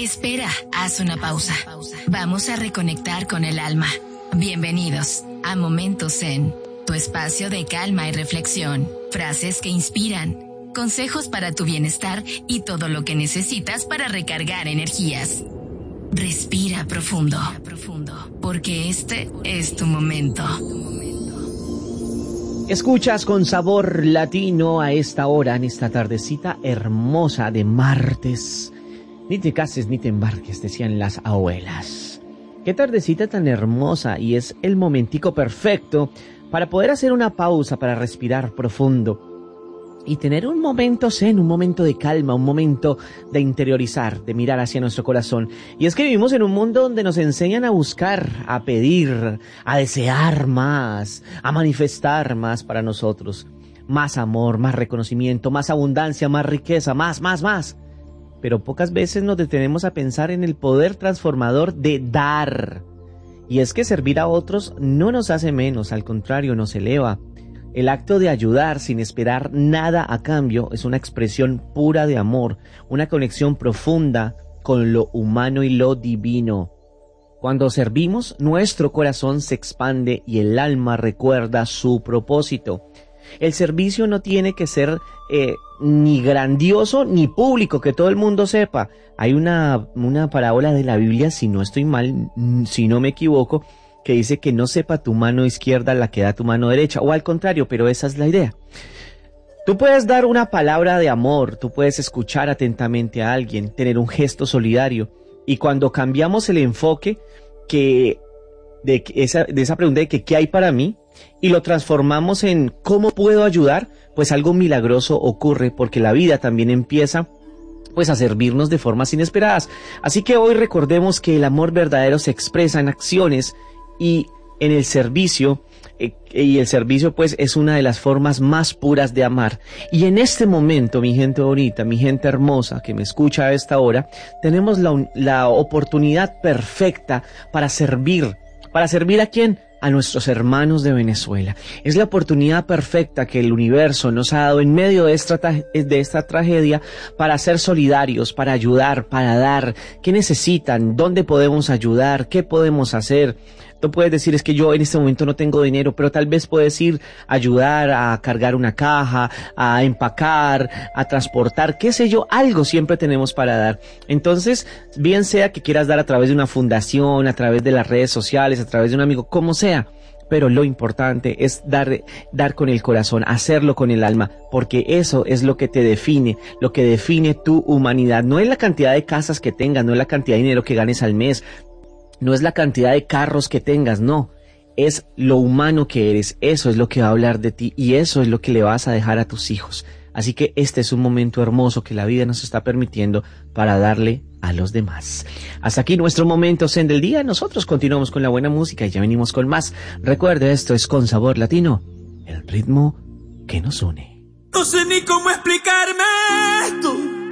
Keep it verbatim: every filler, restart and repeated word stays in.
Espera, haz una pausa. Vamos a reconectar con el alma. Bienvenidos a Momentos Zen, tu espacio de calma y reflexión. Frases que inspiran, consejos para tu bienestar y todo lo que necesitas para recargar energías. Respira profundo, porque este es tu momento. Escuchas con sabor latino a esta hora, en esta tardecita hermosa de martes. Ni te cases ni te embarques, decían las abuelas. Qué tardecita tan hermosa, y es el momentico perfecto para poder hacer una pausa, para respirar profundo y tener un momento zen, un momento de calma, un momento de interiorizar, de mirar hacia nuestro corazón. Y es que vivimos en un mundo donde nos enseñan a buscar, a pedir, a desear más, a manifestar más para nosotros. Más amor, más reconocimiento, más abundancia, más riqueza, más, más, más. Pero pocas veces nos detenemos a pensar en el poder transformador de dar. Y es que servir a otros no nos hace menos, al contrario, nos eleva. El acto de ayudar sin esperar nada a cambio es una expresión pura de amor, una conexión profunda con lo humano y lo divino. Cuando servimos, nuestro corazón se expande y el alma recuerda su propósito. El servicio no tiene que ser eh, ni grandioso ni público, que todo el mundo sepa. Hay una, una parábola de la Biblia, si no estoy mal, si no me equivoco, que dice que no sepa tu mano izquierda la que da tu mano derecha, o al contrario, pero esa es la idea. Tú puedes dar una palabra de amor, tú puedes escuchar atentamente a alguien, tener un gesto solidario, y cuando cambiamos el enfoque que de esa, de esa pregunta de que ¿qué hay para mí? Y lo transformamos en ¿cómo puedo ayudar? Pues algo milagroso ocurre, porque la vida también empieza pues a servirnos de formas inesperadas. Así que hoy recordemos que el amor verdadero se expresa en acciones y en el servicio, eh, y el servicio pues es una de las formas más puras de amar. Y en este momento, mi gente bonita, mi gente hermosa que me escucha a esta hora, tenemos la, la oportunidad perfecta para servir. ¿Para servir a quién? A nuestros hermanos de Venezuela. Es la oportunidad perfecta que el universo nos ha dado en medio de esta, de esta tragedia para ser solidarios, para ayudar, para dar. ¿Qué necesitan? ¿Dónde podemos ayudar? ¿Qué podemos hacer? Tú puedes decir, es que yo en este momento no tengo dinero, pero tal vez puedes ir a ayudar a cargar una caja, a empacar, a transportar, qué sé yo, algo siempre tenemos para dar. Entonces, bien sea que quieras dar a través de una fundación, a través de las redes sociales, a través de un amigo, como sea, pero lo importante es dar, dar con el corazón, hacerlo con el alma, porque eso es lo que te define, lo que define tu humanidad. No es la cantidad de casas que tengas, no es la cantidad de dinero que ganes al mes, no es la cantidad de carros que tengas, no. Es lo humano que eres, eso es lo que va a hablar de ti y eso es lo que le vas a dejar a tus hijos. Así que este es un momento hermoso que la vida nos está permitiendo para darle a los demás. Hasta aquí nuestro momento zen del día. Nosotros continuamos con la buena música y ya venimos con más. Recuerde, esto es Con Sabor Latino, el ritmo que nos une. No sé ni cómo explicarme esto.